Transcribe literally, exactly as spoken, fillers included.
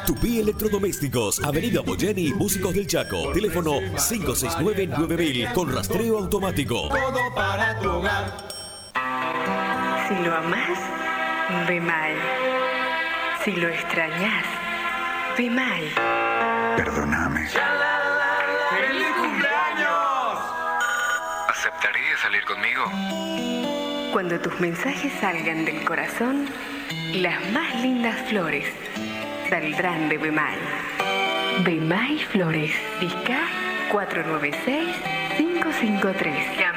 Tupí Electrodomésticos, Avenida Boyeni, Músicos del Chaco. Teléfono cinco seis nueve nueve mil con rastreo automático. Todo para tu hogar. Si lo amás, ve mal. Si lo extrañas, ve mal. Perdóname. ¡Feliz cumpleaños! ¿Aceptarías salir conmigo? Cuando tus mensajes salgan del corazón, las más lindas flores saldrán de Bemay. Bemay Flores, Vizca cuatro nueve seis, cinco cinco tres.